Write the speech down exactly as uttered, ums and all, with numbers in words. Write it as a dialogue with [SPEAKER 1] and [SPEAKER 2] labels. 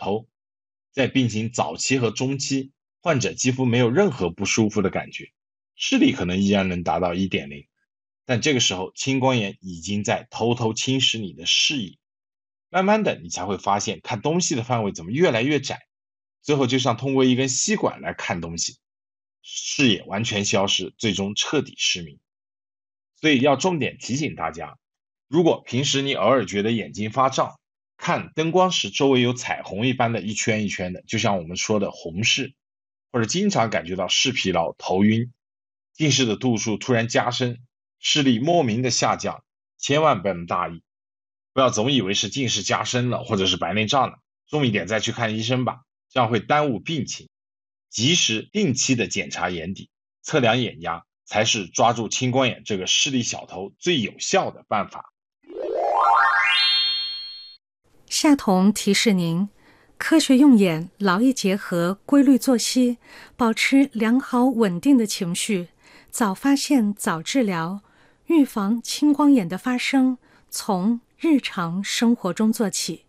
[SPEAKER 1] 头。在病情早期和中期，患者几乎没有任何不舒服的感觉，视力可能依然能达到 一点零， 但这个时候青光眼已经在偷偷侵蚀你的视野，慢慢的你才会发现看东西的范围怎么越来越窄，最后就像通过一根吸管来看东西，视野完全消失，最终彻底失明。所以要重点提醒大家，如果平时你偶尔觉得眼睛发胀，看灯光时周围有彩虹一般的一圈一圈的，就像我们说的红视，或者经常感觉到视疲劳、头晕，近视的度数突然加深，视力莫名的下降，千万不能大意，不要总以为是近视加深了或者是白内障了，重一点再去看医生吧，这样会耽误病情。及时定期的检查眼底，测量眼压，才是抓住青光眼这个视力小偷最有效的办法。
[SPEAKER 2] 夏彤提示您，科学用眼，劳逸结合，规律作息，保持良好稳定的情绪，早发现早治疗，预防青光眼的发生，从日常生活中做起。